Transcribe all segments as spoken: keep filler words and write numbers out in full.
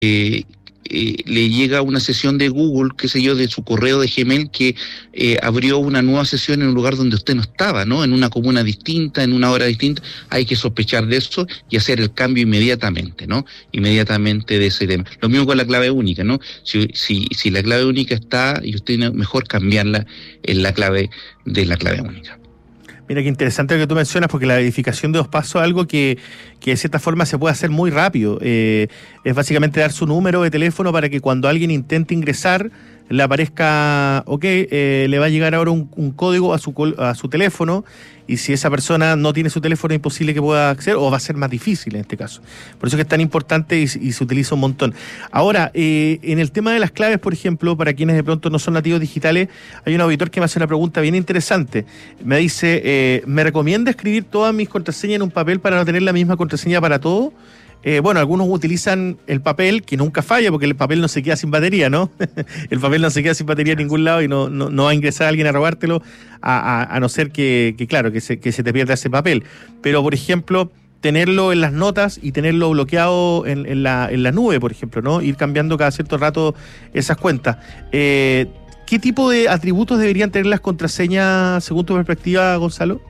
eh, eh, le llega una sesión de Google, qué sé yo, de su correo de Gmail, que eh, abrió una nueva sesión en un lugar donde usted no estaba, ¿no? En una comuna distinta, en una hora distinta. Hay que sospechar de eso y hacer el cambio inmediatamente, ¿no? Inmediatamente de ese tema. Lo mismo con la clave única, ¿no? Si, si, si la clave única está y usted no, mejor cambiarla en la clave de la clave única. Mira qué interesante lo que tú mencionas, porque la verificación de dos pasos es algo que, que de cierta forma se puede hacer muy rápido. Eh, es básicamente dar su número de teléfono para que cuando alguien intente ingresar le aparezca, ok, eh, le va a llegar ahora un, un código a su, a su teléfono, y si esa persona no tiene su teléfono es imposible que pueda acceder, o va a ser más difícil en este caso. Por eso es que es tan importante y, y se utiliza un montón. Ahora, eh, en el tema de las claves, por ejemplo, para quienes de pronto no son nativos digitales, hay un auditor que me hace una pregunta bien interesante. Me dice, eh, ¿me recomienda escribir todas mis contraseñas en un papel para no tener la misma contraseña para todo? Eh, bueno, algunos utilizan el papel, que nunca falla, porque el papel no se queda sin batería, ¿no? El papel no se queda sin batería en ningún lado y no, no, no va a ingresar a alguien a robártelo, a, a, a no ser que, que claro, que se, que se te pierda ese papel. Pero, por ejemplo, tenerlo en las notas y tenerlo bloqueado en, en, la, en la nube, por ejemplo, ¿no? Ir cambiando cada cierto rato esas cuentas. Eh, ¿Qué tipo de atributos deberían tener las contraseñas, según tu perspectiva, Gonzalo?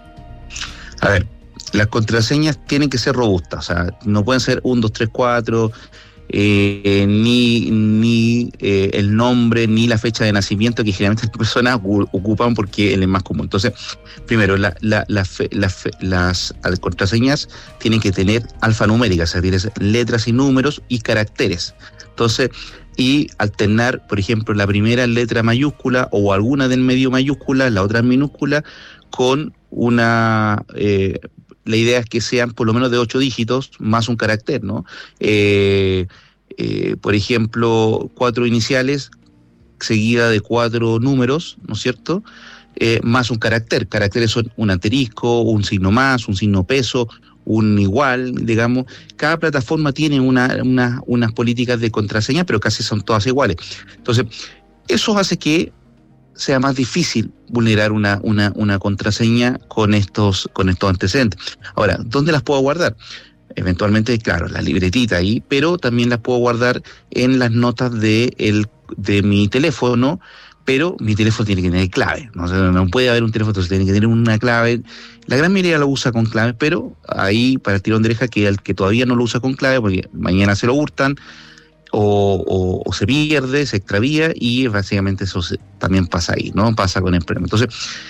A ver, las contraseñas tienen que ser robustas, o sea, no pueden ser uno, dos, tres, cuatro, eh, ni, ni eh, el nombre, ni la fecha de nacimiento que generalmente las personas ocupan porque es el más común. Entonces, primero, la, la, la fe, la fe, las contraseñas tienen que tener alfanuméricas, es decir, letras y números y caracteres. Entonces, y alternar, por ejemplo, la primera letra mayúscula o alguna del medio mayúscula, la otra minúscula, con una... Eh, la idea es que sean por lo menos de ocho dígitos más un carácter, ¿no? Eh, eh, por ejemplo, cuatro iniciales seguida de cuatro números, ¿no es cierto? Eh, más un carácter. Caracteres son un asterisco, un signo más, un signo peso, un igual, digamos. Cada plataforma tiene una, una, unas políticas de contraseña, pero casi son todas iguales. Entonces, eso hace que sea más difícil vulnerar una, una, una contraseña con estos, con estos antecedentes. Ahora, ¿dónde las puedo guardar? Eventualmente, claro, la libretita ahí, pero también las puedo guardar en las notas de, el, de mi teléfono, pero mi teléfono tiene que tener clave, ¿no? O sea, no puede haber un teléfono, entonces tiene que tener una clave. La gran mayoría lo usa con clave, pero ahí, para el tirón de oreja, que el que todavía no lo usa con clave, porque mañana se lo hurtan, O, o, o se pierde, se extravía, y básicamente eso se, también pasa ahí, ¿no? Pasa con el problema. Entonces,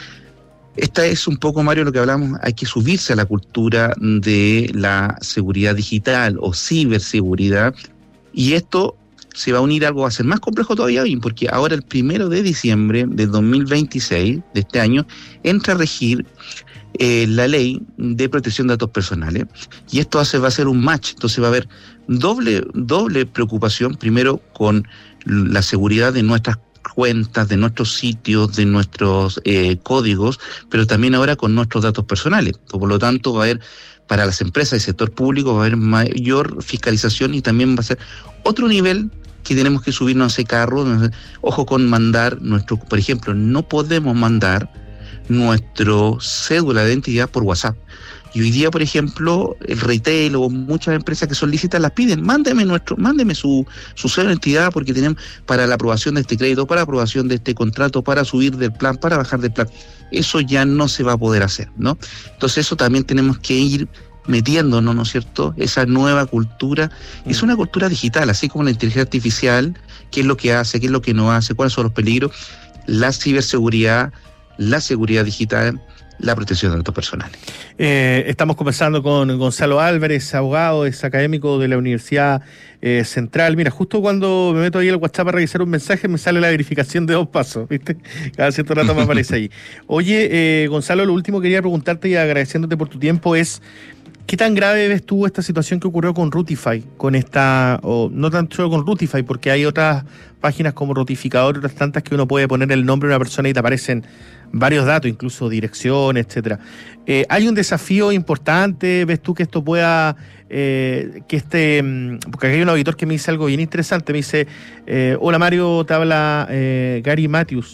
esta es un poco, Mario, lo que hablamos, hay que subirse a la cultura de la seguridad digital o ciberseguridad, y esto se va a unir a algo, va a ser más complejo todavía, porque ahora el primero de diciembre del dos mil veintiséis, de este año, entra a regir Eh, la ley de protección de datos personales, y esto hace, va a ser un match. Entonces va a haber doble, doble preocupación, primero con la seguridad de nuestras cuentas, de nuestros sitios, de nuestros eh, códigos, pero también ahora con nuestros datos personales. Por lo tanto, va a haber, para las empresas y sector público, va a haber mayor fiscalización, y también va a ser otro nivel que tenemos que subirnos a ese carro. Ojo con mandar nuestro, por ejemplo, no podemos mandar nuestro cédula de identidad por WhatsApp. Y hoy día, por ejemplo, el retail o muchas empresas que son lícitas las piden. Mándeme nuestro, mándeme su, su cédula de identidad, porque tenemos para la aprobación de este crédito, para la aprobación de este contrato, para subir del plan, para bajar del plan. Eso ya no se va a poder hacer, ¿no? Entonces eso también tenemos que ir metiéndonos, ¿no es cierto? Esa nueva cultura, mm. es una cultura digital, así como la inteligencia artificial, qué es lo que hace, qué es lo que no hace, cuáles son los peligros, la ciberseguridad, la seguridad digital, la protección de datos personales. Eh, estamos conversando con Gonzalo Álvarez, abogado, es académico de la Universidad eh, Central. Mira, justo cuando me meto ahí al WhatsApp a revisar un mensaje, me sale la verificación de dos pasos, ¿viste? Cada cierto rato me aparece ahí. Oye, eh, Gonzalo, lo último que quería preguntarte, y agradeciéndote por tu tiempo, es ¿qué tan grave ves tú esta situación que ocurrió con Rutify? Con esta, o no tan solo con Rutify, porque hay otras páginas como Rotificador y otras tantas que uno puede poner el nombre de una persona y te aparecen varios datos, incluso dirección, etcétera. Eh, ¿Hay un desafío importante? ¿Ves tú que esto pueda, eh, que este, porque aquí hay un auditor que me dice algo bien interesante, me dice, eh, hola Mario, te habla eh, Gary Matthews.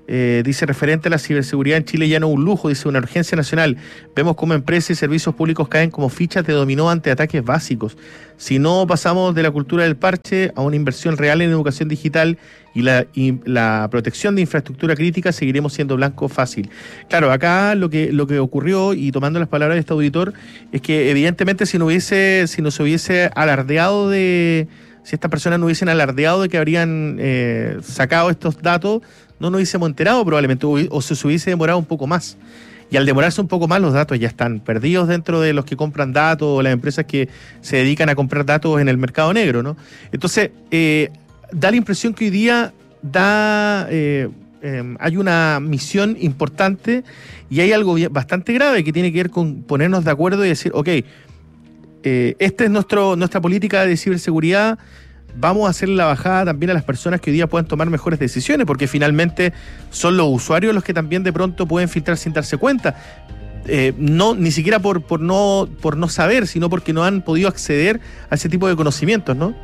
Eh, dice, referente a la ciberseguridad en Chile ya no es un lujo, dice, una urgencia nacional. Vemos cómo empresas y servicios públicos caen como fichas de dominó ante ataques básicos. Si no pasamos de la cultura del parche a una inversión real en educación digital y la, y la protección de infraestructura crítica, seguiremos siendo blanco fácil. Claro, acá lo que, lo que ocurrió, y tomando las palabras de este auditor, es que evidentemente si no hubiese, si no se hubiese alardeado de... Si estas personas no hubiesen alardeado de que habrían eh, sacado estos datos, no nos hubiésemos enterado probablemente, o se hubiese demorado un poco más. Y al demorarse un poco más, los datos ya están perdidos dentro de los que compran datos o las empresas que se dedican a comprar datos en el mercado negro, ¿no? Entonces, eh, da la impresión que hoy día da, eh, eh, hay una misión importante y hay algo bastante grave que tiene que ver con ponernos de acuerdo y decir, ok, Eh, esta es nuestro, nuestra política de ciberseguridad, vamos a hacer la bajada también a las personas que hoy día puedan tomar mejores decisiones, porque finalmente son los usuarios los que también de pronto pueden filtrar sin darse cuenta. Eh, no, ni siquiera por, por, no, por no saber, sino porque no han podido acceder a ese tipo de conocimientos, ¿no?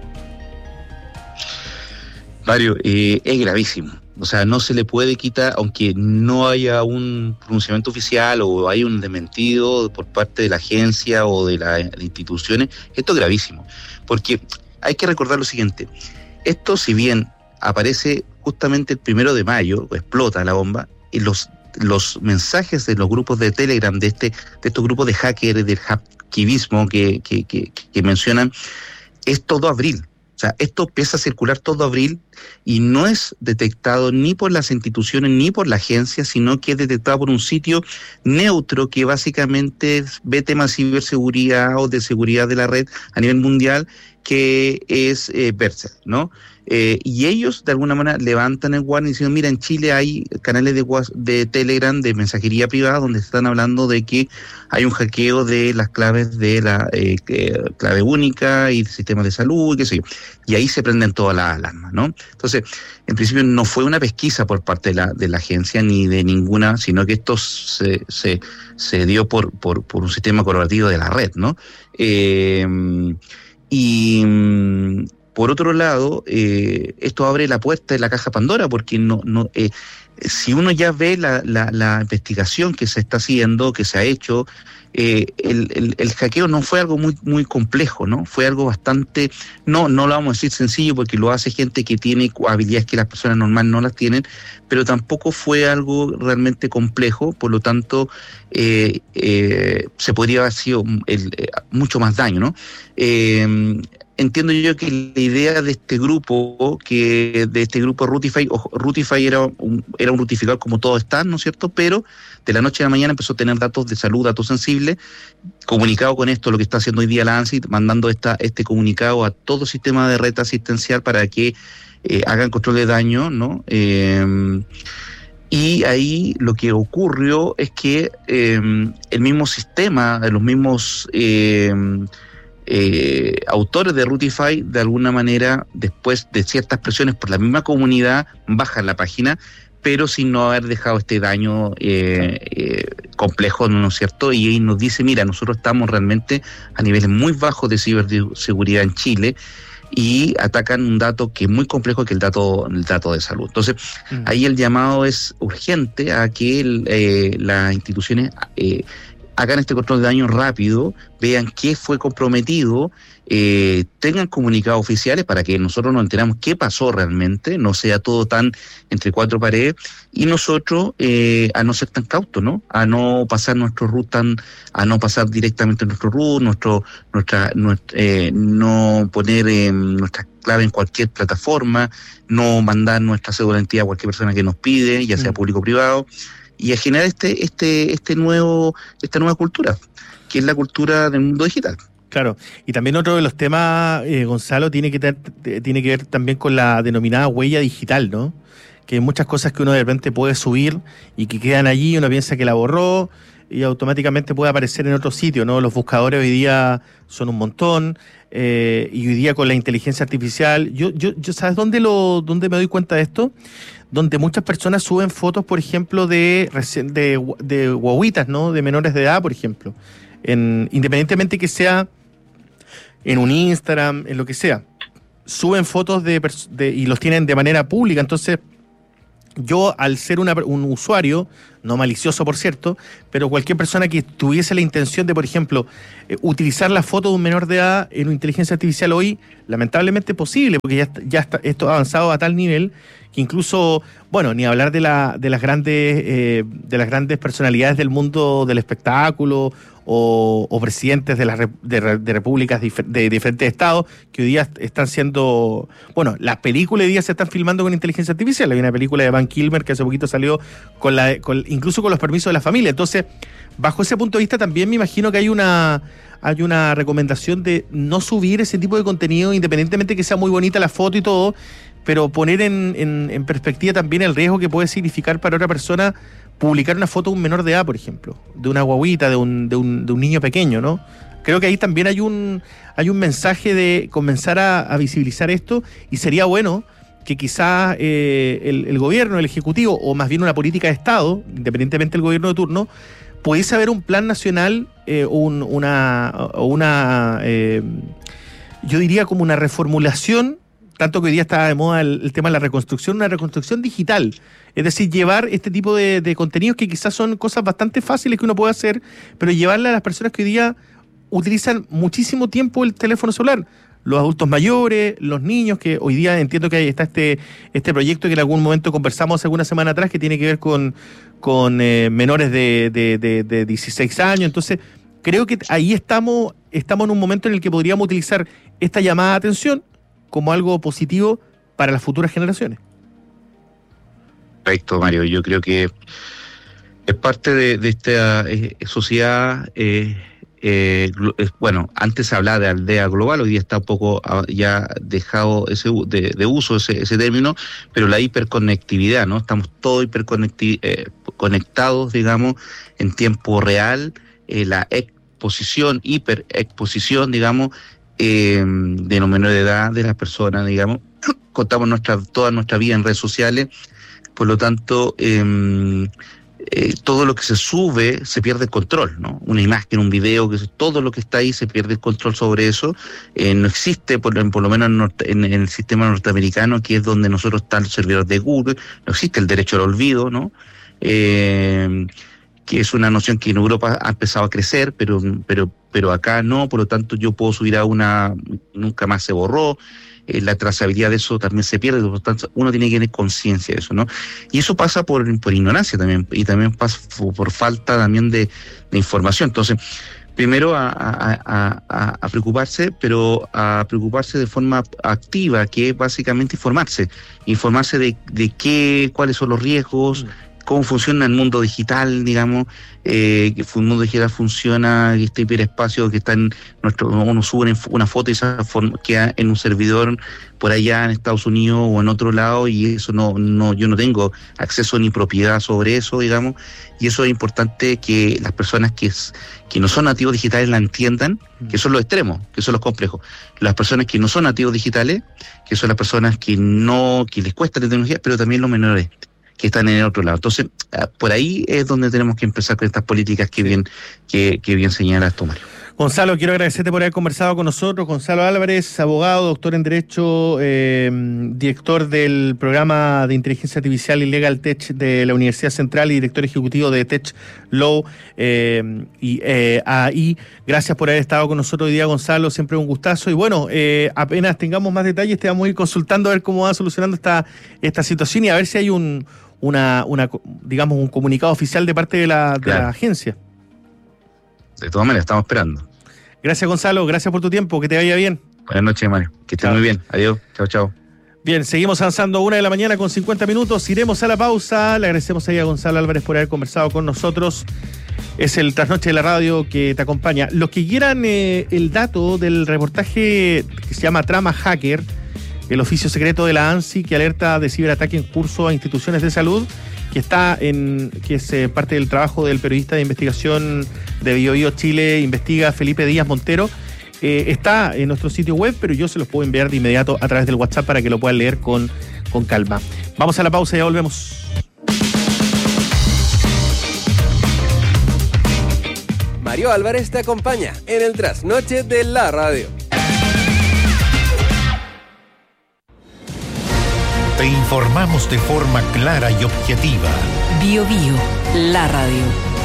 Mario, eh, es gravísimo. O sea, no se le puede quitar, aunque no haya un pronunciamiento oficial o hay un desmentido por parte de la agencia o de las instituciones, esto es gravísimo. Porque hay que recordar lo siguiente, esto si bien aparece justamente el primero de mayo, o explota la bomba, y los, los mensajes de los grupos de Telegram, de este, de estos grupos de hackers, del hacktivismo que, que, que, que mencionan, es todo abril. O sea, esto empieza a circular todo abril y no es detectado ni por las instituciones ni por la agencia, sino que es detectado por un sitio neutro que básicamente ve temas de ciberseguridad o de seguridad de la red a nivel mundial, que es eh, Berserk, ¿no? Eh, y ellos de alguna manera levantan el warning diciendo, mira, en Chile hay canales de, de Telegram, de mensajería privada, donde están hablando de que hay un hackeo de las claves de la eh, clave única y sistemas de salud, y qué sé yo. Y ahí se prenden todas las alarmas, ¿no? Entonces, en principio no fue una pesquisa por parte de la, de la agencia ni de ninguna, sino que esto se, se, se dio por, por, por un sistema colaborativo de la red, ¿no? Eh, y... Por otro lado, eh, esto abre la puerta de la caja Pandora, porque no, no, eh, si uno ya ve la, la, la investigación que se está haciendo, que se ha hecho, eh, el, el, el hackeo no fue algo muy, muy complejo, ¿no? Fue algo bastante, no, no lo vamos a decir sencillo, porque lo hace gente que tiene habilidades que las personas normales no las tienen, pero tampoco fue algo realmente complejo, por lo tanto, eh, eh, se podría haber sido el, eh, mucho más daño, ¿no? Eh, Entiendo yo que la idea de este grupo, que de este grupo Rutify, ojo, Rutify era un, era un rutificador como todos están, ¿no es cierto? Pero de la noche a la mañana empezó a tener datos de salud, datos sensibles, comunicado con esto, lo que está haciendo hoy día la ANSI, mandando esta, este comunicado a todo sistema de red asistencial para que eh, hagan control de daño, ¿no? Eh, y ahí lo que ocurrió es que eh, el mismo sistema, los mismos... Eh, Eh, autores de Rutify, de alguna manera, después de ciertas presiones por la misma comunidad, bajan la página, pero sin no haber dejado este daño eh, eh, complejo, ¿no es cierto? Y ahí nos dice, mira, nosotros estamos realmente a niveles muy bajos de ciberseguridad en Chile, y atacan un dato que es muy complejo, que es el dato, el dato de salud. Entonces, mm. ahí el llamado es urgente a que el, eh, las instituciones... Eh, hagan este control de daño rápido, vean qué fue comprometido, eh, tengan comunicados oficiales para que nosotros nos enteramos qué pasó realmente, no sea todo tan entre cuatro paredes, y nosotros eh, a no ser tan cautos, ¿no? A no pasar nuestro root tan, a no pasar directamente nuestro root, nuestro, nuestra, nuestra eh, no poner eh, nuestra clave en cualquier plataforma, no mandar nuestra cédula de identidad a cualquier persona que nos pide, ya sea mm. público o privado, y a generar este, este, este nuevo, esta nueva cultura, que es la cultura del mundo digital. Claro, y también otro de los temas, eh, Gonzalo, tiene que, ter, tiene que ver también con la denominada huella digital, ¿no? Que hay muchas cosas que uno de repente puede subir y que quedan allí, uno piensa que la borró y automáticamente puede aparecer en otro sitio, ¿no? Los buscadores hoy día son un montón, eh, y hoy día con la inteligencia artificial, yo, yo, yo ¿sabes dónde lo, dónde me doy cuenta de esto? Donde muchas personas suben fotos, por ejemplo, de, de, de guaguitas, ¿no? De menores de edad, por ejemplo. En, independientemente que sea en un Instagram, en lo que sea. Suben fotos de, de y los tienen de manera pública. Entonces, yo, al ser una, un usuario, no malicioso por cierto, pero cualquier persona que tuviese la intención de, por ejemplo, eh, utilizar la foto de un menor de edad en una inteligencia artificial hoy, lamentablemente es posible, porque ya, ya está, esto ha avanzado a tal nivel que incluso, bueno, ni hablar de, la, de, las grandes, eh, de las grandes personalidades del mundo del espectáculo o, o presidentes de, las, de, de repúblicas dif- de diferentes estados que hoy día están siendo, bueno, las películas hoy día se están filmando con inteligencia artificial. Hay una película de Van Kilmer que hace poquito salió con la, con, incluso con los permisos de la familia. Entonces, bajo ese punto de vista también me imagino que hay una hay una recomendación de no subir ese tipo de contenido, independientemente que sea muy bonita la foto y todo, pero poner en, en, en perspectiva también el riesgo que puede significar para otra persona publicar una foto de un menor de edad, por ejemplo, de una guaguita, de un, de un, de un niño pequeño, ¿no? Creo que ahí también hay un, hay un mensaje de comenzar a, a visibilizar esto, y sería bueno que quizás eh, el, el gobierno, el ejecutivo, o más bien una política de Estado, independientemente del gobierno de turno, pudiese haber un plan nacional, eh, un, una, una eh, yo diría como una reformulación, tanto que hoy día está de moda el, el tema de la reconstrucción, una reconstrucción digital. Es decir, llevar este tipo de, de contenidos que quizás son cosas bastante fáciles que uno puede hacer, pero llevarle a las personas que hoy día utilizan muchísimo tiempo el teléfono celular. Los adultos mayores, los niños, que hoy día entiendo que está este, este proyecto que en algún momento conversamos hace alguna semana atrás, que tiene que ver con, con eh, menores de, de, de, de dieciséis años. Entonces, creo que ahí estamos, estamos en un momento en el que podríamos utilizar esta llamada de atención como algo positivo para las futuras generaciones. Perfecto, Mario. Yo creo que es parte de, de esta eh, sociedad... Eh, Eh, bueno, antes se hablaba de aldea global, hoy día está un poco ya dejado ese de, de uso ese, ese término, pero la hiperconectividad, ¿no? Estamos todos hiperconectados, eh, digamos, en tiempo real, eh, la exposición, hiperexposición, digamos, eh, de los menores de edad, de las personas, digamos, contamos nuestra, toda nuestra vida en redes sociales, por lo tanto, eh, Eh, todo lo que se sube se pierde el control, ¿no? Una imagen, un video, que todo lo que está ahí se pierde el control sobre eso. Eh, no existe, por, por lo menos en, norte, en, en el sistema norteamericano, que es donde nosotros están los servidores de Google, no existe el derecho al olvido, ¿no? Eh, que es una noción que en Europa ha empezado a crecer, pero, pero, pero acá no, por lo tanto yo puedo subir a una, nunca más se borró. Eh, la trazabilidad de eso también se pierde, por lo tanto uno tiene que tener conciencia de eso, ¿no? Y eso pasa por, por ignorancia también, y también pasa por, por falta también de, de información. Entonces, primero a, a, a, a preocuparse, pero a preocuparse de forma activa, que es básicamente informarse, informarse de, de qué, cuáles son los riesgos, cómo funciona el mundo digital, digamos, eh, que el mundo digital funciona, este hiperespacio que está en nuestro, uno sube una foto y esa forma queda en un servidor por allá en Estados Unidos o en otro lado, y eso no, no, yo no tengo acceso ni propiedad sobre eso, digamos, y eso es importante que las personas que, es, que no son nativos digitales la entiendan, que son los extremos, que son los complejos. Las personas que no son nativos digitales, que son las personas que no, que les cuesta la tecnología, pero también los menores que están en el otro lado. Entonces, por ahí es donde tenemos que empezar con estas políticas que bien, que, que bien señalas tú, Mario. Gonzalo, quiero agradecerte por haber conversado con nosotros. Gonzalo Álvarez, abogado, doctor en Derecho, eh, director del programa de Inteligencia Artificial y Legal Tech de la Universidad Central y director ejecutivo de Tech Law eh, y eh, A I. Gracias por haber estado con nosotros hoy día, Gonzalo. Siempre un gustazo. Y bueno, eh, apenas tengamos más detalles, te vamos a ir consultando a ver cómo va solucionando esta, esta situación y a ver si hay un, una, una digamos, un comunicado oficial de parte de la, de claro. la agencia. De todas maneras, estamos esperando. Gracias, Gonzalo. Gracias por tu tiempo. Que te vaya bien. Buenas noches, Mario. Que estés muy bien. Adiós. Chao, chao. Bien, seguimos avanzando a una de la mañana con cincuenta minutos. Iremos a la pausa. Le agradecemos ahí a Gonzalo Álvarez por haber conversado con nosotros. Es el Trasnoche de la Radio que te acompaña. Los que quieran eh, el dato del reportaje que se llama Trama Hacker, el oficio secreto de la ANSI que alerta de ciberataque en curso a instituciones de salud, que está en que es eh, parte del trabajo del periodista de investigación de BioBio Chile, investiga Felipe Díaz Montero, eh, está en nuestro sitio web, pero yo se los puedo enviar de inmediato a través del WhatsApp para que lo puedan leer con, con calma. Vamos a la pausa y ya volvemos. Mario Álvarez te acompaña en el Trasnoche de la Radio. te informamos de forma clara y objetiva. Bio Bio, la radio.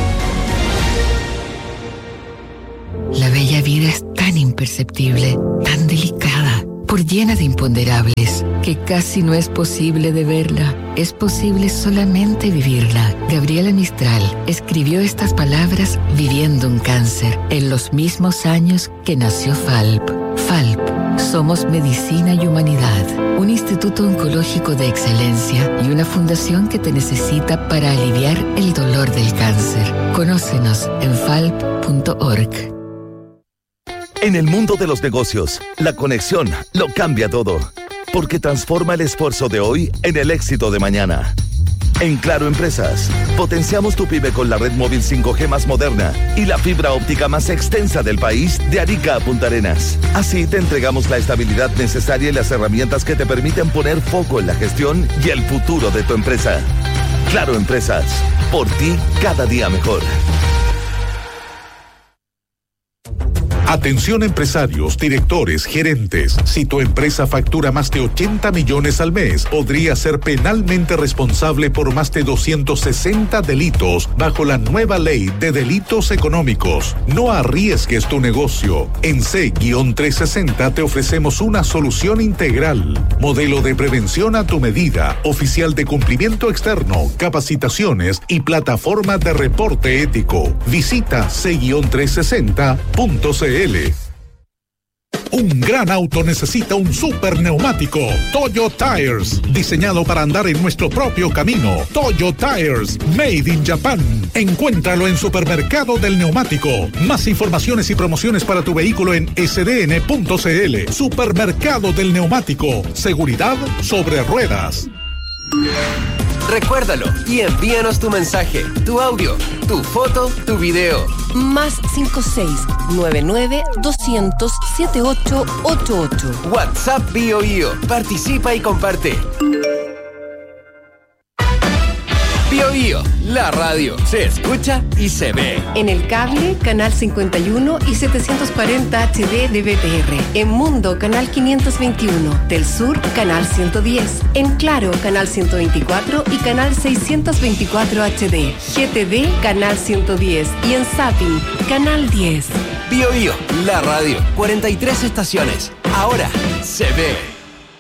La bella vida es tan imperceptible, tan delicada, por llena de imponderables, que casi no es posible de verla. Es posible solamente vivirla. Gabriela Mistral escribió estas palabras viviendo un cáncer, en los mismos años que nació Falp. Falp, somos medicina y humanidad, un instituto oncológico de excelencia y una fundación que te necesita para aliviar el dolor del cáncer. Conócenos en falp punto org. En el mundo de los negocios, la conexión lo cambia todo, porque transforma el esfuerzo de hoy en el éxito de mañana. En Claro Empresas, potenciamos tu pyme con la red móvil cinco G más moderna y la fibra óptica más extensa del país, de Arica a Punta Arenas. Así te entregamos la estabilidad necesaria y las herramientas que te permiten poner foco en la gestión y el futuro de tu empresa. Claro Empresas, por ti cada día mejor. Atención empresarios, directores, gerentes. Si tu empresa factura más de ochenta millones al mes, podría ser penalmente responsable por más de doscientos sesenta delitos bajo la nueva ley de delitos económicos. No arriesgues tu negocio. En C trescientos sesenta te ofrecemos una solución integral. Modelo de prevención a tu medida, oficial de cumplimiento externo, capacitaciones y plataforma de reporte ético. Visita C trescientos sesenta punto c l. Un gran auto necesita un super neumático. Toyo Tires, diseñado para andar en nuestro propio camino. Toyo Tires, made in Japan. Encuéntralo en Supermercado del Neumático. Más informaciones y promociones para tu vehículo en s d n punto c l. Supermercado del Neumático. Seguridad sobre ruedas. Recuérdalo y envíanos tu mensaje, tu audio, tu foto, tu video. Más cinco seis nueve nueve doscientos setenta y ocho ochenta y ocho. WhatsApp Bio Bio. Participa y comparte. Bio Bio, la radio. Se escucha y se ve. En el cable, canal cincuenta y uno y setecientos cuarenta H D de B T R. En Mundo, canal quinientos veintiuno. Del Sur, canal ciento diez. En Claro, canal ciento veinticuatro y canal seiscientos veinticuatro H D. G T D, canal ciento diez. Y en Zapping, canal diez. Bio Bio, la radio. cuarenta y tres estaciones. Ahora se ve.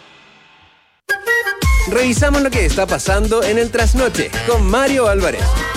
Revisamos lo que está pasando en el trasnoche con Mario Álvarez.